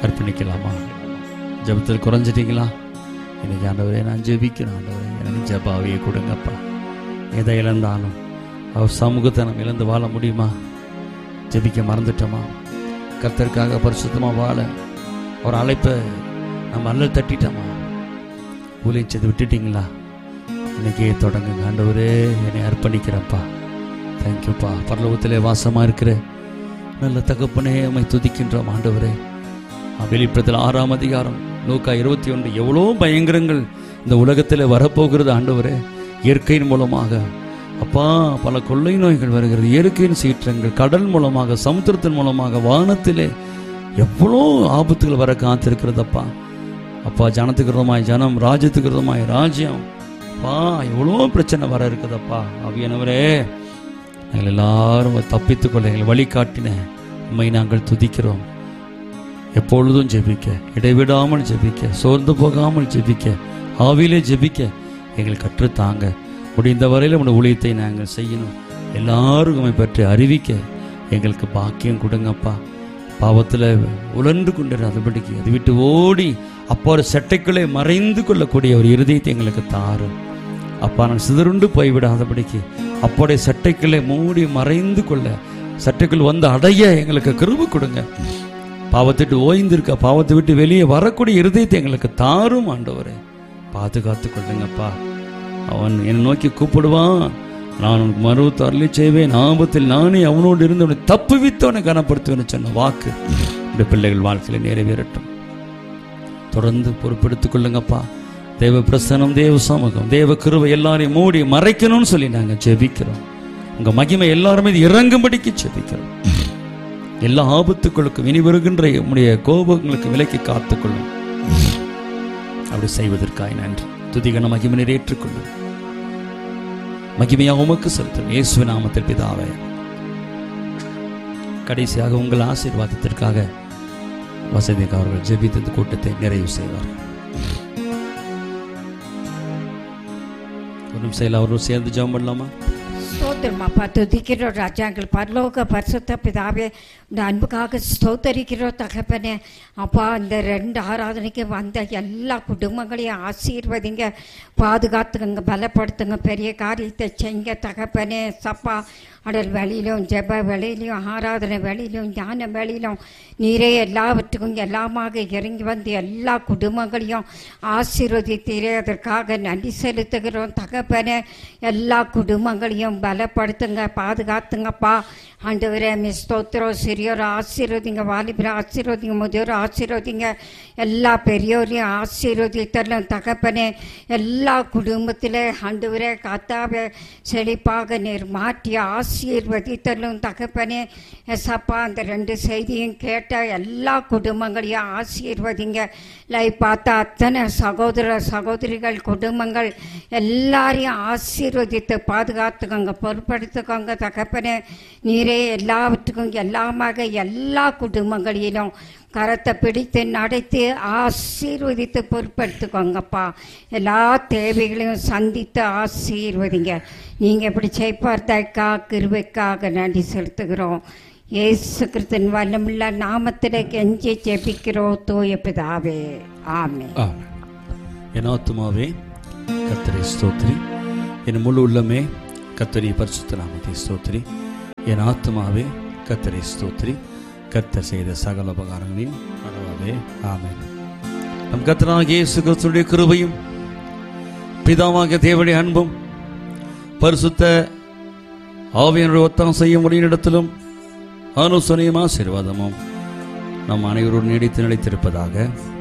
அர்ப்பணிக்கலாமா? ஜெபத்தில் குறைஞ்சிட்டீங்களா? இன்னைக்கு ஆண்டவரே நான் ஜெபிக்கிறேன், ஆண்டவரே எனக்கு ஜெபாவையே கொடுங்கப்பா. எதை இழந்தாலும் அவர் சமூகத்தை நம்ம இழந்து வாழ முடியுமா? ஜெபிக்க மறந்துட்டோமா? கர்த்தருக்காக பரிசுத்தமாக வாழ அவர் அழைப்பை நம்ம அல்லல் தட்டிட்டோமா? ஊழியம் செய்து விட்டுட்டீங்களா? இன்னைக்கே தொடங்குங்க. ஆண்டவரே என்னை அர்ப்பணிக்கிறப்பா. தேங்க்யூப்பா. பரலோகத்திலே வாசமாக இருக்கிற நல்ல தகப்பனே உம்மை துதிக்கின்றோம் ஆண்டவரே. வெளிப்படுத்தல் 6ஆம் அதிகாரம் லூக்கா 21 எவ்வளோ பயங்கரங்கள் இந்த உலகத்தில் வரப்போகிறது ஆண்டவரே. இயற்கையின் மூலமாக அப்பா பல கொள்ளை நோய்கள் வருகிறது, இயற்கையின் சீற்றங்கள், கடல் மூலமாக, சமுத்திரத்தின் மூலமாக, வானத்திலே எவ்வளோ ஆபத்துகள் வர காத்திருக்கிறதப்பா. அப்பா ஜனத்துக்கு விரோதமாய் ஜனம், ராஜ்யத்துக்கு விரோதமாய் ராஜ்யம், அப்பா எவ்வளோ பிரச்சனை வர இருக்குதப்பா. ஆவியானவரே நாங்கள் எல்லாரும் தப்பித்துக்கொள்ள எங்களை வழிகாட்டின உண்மை நாங்கள் துதிக்கிறோம். எப்பொழுதும் ஜெபிக்க, இடைவிடாமல் ஜெபிக்க, சோர்ந்து போகாமல் ஜெபிக்க, ஆவியிலே ஜெபிக்க எங்களுக்கு கற்றுத்தாங்க. முடிந்த வரையில் நம்முடைய ஊழியத்தை நாங்கள் செய்யணும். எல்லாரும் உம்மை பற்றி அறிவிக்க எங்களுக்கு பாக்கியம் கொடுங்கப்பா. பாவத்தில் உழன்று கொண்டிருந்தபடிக்கு அதை விட்டு ஓடி அப்பா ஒரு சட்டைக்குள்ளே மறைந்து கொள்ளக்கூடிய ஒரு இருதயத்தை எங்களுக்கு தாரும் அப்பா. நான் சிதறுண்டு போய்விடாதபடிக்கு அப்போடைய சட்டைக்குள்ளே மூடி மறைந்து கொள்ள, சட்டைக்குள் வந்து அடைய எங்களுக்கு கிருபை கொடுங்க. பாவத்திட்டு ஓய்ந்திருக்க, பாவத்தை விட்டு வெளியே வரக்கூடிய இருதயத்தை எங்களுக்கு தாரும் ஆண்டவரே. பாதுகாத்து கொள்ளுங்கப்பா. அவன் என்னை நோக்கி கூப்பிடுவான், நான் உனக்கு மறுத்து அருளி செய்வேன், ஆபத்தில் நானே அவனோடு இருந்து அவனை தப்புவித்தவனை கனப்படுத்துவேன்னு சொன்ன வாக்கு இந்த பிள்ளைகள் வாழ்க்கையில் நிறைவேறட்டும். தொடர்ந்து பொறுப்பெடுத்துக் கொள்ளுங்கப்பா. தேவ பிரசனம், தேவ சமூகம், தேவ கிருபை எல்லாரையும் மூடி மறைக்கணும்னு சொல்லி நாங்கள் ஜெபிக்கிறோம். உங்க மகிமை எல்லாருமே இறங்கும்படிக்கு ஜெபிக்கிறோம். எல்லா ஆபத்துக்களுக்கும் இனி வருகின்ற உம்முடைய கோபங்களுக்கு விலக்கி காத்துக்கொள்ளும். அப்படி செய்வதற்காக நன்றி. துதிகன மகிமை நிறைவேற்றுக்கொள்ளும். மகிமையாக உமக்கு செலுத்தும் இயேசுவின் நாமத்தில் பிதாவே. கடைசியாக உங்கள் ஆசீர்வாதத்திற்காக வசதிக்கு அவர்கள் ஜெபித்த கூட்டத்தை நிறைவு செய்வார்கள். ஒரு நிமிஷம் அவர்கள் சேர்ந்து ஜெபம் பண்ணலாமா? ஸ்தோத்திரமாப்பா, துதிக்கிறோம் ராஜா. எங்கள் பரலோக பரிசுத்த பிதாவே, இந்த அன்புக்காக ஸ்தோத்தரிக்கிறோம் தகப்பனே. அப்பா இந்த 2 ஆராதனைக்கு வந்த எல்லா குடும்பங்களையும் ஆசீர்வதிங்க, பாதுகாத்துக்கங்க, பலப்படுத்துங்க, பெரிய காரியத்தை செய்ங்க தகப்பனே. சப்பா அடல் வேலையிலும், ஜெப வேலையிலும், ஆராதனை வேலையிலும், ஞான வேலையிலும் நீரே எல்லாவற்றுக்கும் எல்லாமாக இறங்கி வந்து எல்லா குடும்பங்களையும் ஆசீர்வதித்தீரே. அதற்காக நன்றி செலுத்துகிறோம் தகப்பனே. எல்லா குடும்பங்களையும் பலப்படுத்துங்க, பாதுகாத்துங்கப்பா ஆண்டவரே. ஸ்தோத்திரம். சிறியோர் ஆசீர்வதிங்க, வாலிபரை ஆசீர்வதிங்க, முதியோர் ஆசீர்வதிங்க, எல்லா பெரியோரையும் ஆசீர்வதித்தரலும் தகப்பனே. எல்லா குடும்பத்தில் ஆண்டவரே கர்த்தாவே செழிப்பாக நீர் மாற்றி ஆசீர்வதித்தரலும் தகப்பனே. எசப்பா அந்த 2 செய்தியும் கேட்ட எல்லா குடும்பங்களையும் ஆசீர்வதிங்க. லைவ் பார்த்தா அத்தனை சகோதர சகோதரிகள் குடும்பங்கள் எல்லாரையும் ஆசீர்வதித்து பாதுகாத்துக்கோங்க, பொறுப்படுத்துக்கோங்க தகப்பனே. நீரே எல்லாவற்றுக்கும் எல்லாமாக எல்லா குடும்பங்களிலும் கரத்தை பிடித்து நடத்தி ஆசீர்வதித்து பொறுப்படுத்துக்கோங்கப்பா. எல்லா தேவைகளையும் சந்தித்து ஆசீர்வதிங்க. நீங்கள் எப்படி செய்ப்பார்த்தாய்க்கா கிருபைக்காக நன்றி செலுத்துகிறோம். இயேசு கிறிஸ்துவின் வல்லமுள்ள நாமத்திலே கெஞ்சி ஜெபிக்கிறோம் தூய பிதாவே, ஆமென். என் ஆத்துமாவே கர்த்தரை ஸ்தோத்திரி, என் முழு உள்ளமே கர்த்தருடைய பரிசுத்த நாமத்தை ஸ்தோத்திரி. என் ஆத்துமாவே கர்த்தரை ஸ்தோத்திரி, கர்த்தர் செய்த சகல உபகாரங்களையும் மறவாதே. ஆமென். நம் கர்த்தராகிய இயேசு கிறிஸ்துவின் கிருபையும் பிதாவாகிய தேவனுடைய அன்பும் பரிசுத்த ஆவியானவருடைய ஒத்தாசையும் வழிநடத்தலும் ஆலோசனையும் ஆசீர்வாதமும் நம் அனைவரோடு நீடித்து நிலைத்திருப்பதாக.